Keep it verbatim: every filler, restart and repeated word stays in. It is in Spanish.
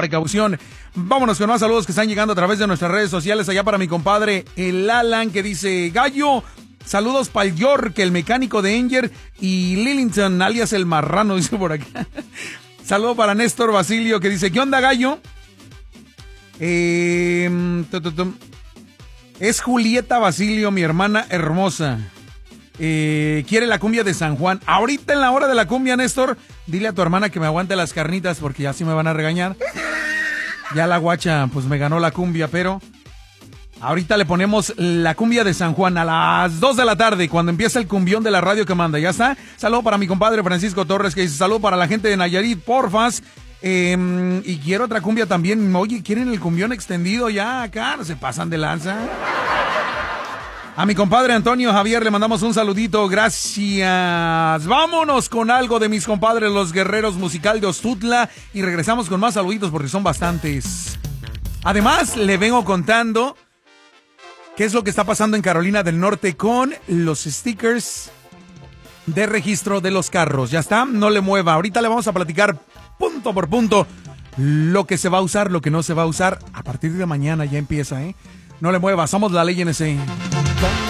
precaución. Vámonos con más saludos que están llegando a través de nuestras redes sociales. Allá para mi compadre, el Alan, que dice, Gallo, saludos para el York, el mecánico de Enger, y Lillington, alias el marrano, dice por acá. Saludo para Néstor Basilio, que dice, ¿qué onda, Gallo? Eh, tu, tu, tu. Es Julieta Basilio, mi hermana hermosa. Eh, quiere la cumbia de San Juan. Ahorita en la hora de la cumbia, Néstor, dile a tu hermana que me aguante las carnitas porque ya sí me van a regañar. Ya la guacha pues me ganó la cumbia, pero ahorita le ponemos la cumbia de San Juan a las dos de la tarde, cuando empieza el cumbión de la radio que manda. ¿Ya está? Saludo para mi compadre Francisco Torres, que dice, saludo para la gente de Nayarit, porfas. Eh, y quiero otra cumbia también. Oye, ¿quieren el cumbión extendido ya acá? ¿No se pasan de lanza? A mi compadre Antonio Javier le mandamos un saludito, gracias. Vámonos con algo de mis compadres los Guerreros Musical de Ostutla y regresamos con más saluditos porque son bastantes. Además, le vengo contando qué es lo que está pasando en Carolina del Norte con los stickers de registro de los carros. ¿Ya está? No le mueva. Ahorita le vamos a platicar punto por punto lo que se va a usar, lo que no se va a usar. A partir de mañana ya empieza, ¿eh? No le mueva, somos la ley N S.